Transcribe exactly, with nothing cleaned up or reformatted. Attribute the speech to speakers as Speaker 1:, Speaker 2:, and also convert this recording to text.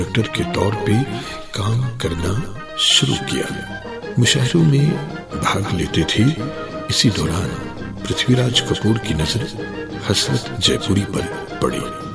Speaker 1: Director के तौर पे काम करना शुरू किया। मुशायरों में भाग लेते थे। इसी दौरान पृथ्वीराज कपूर की नजर हसरत जयपुरी पर पड़ी।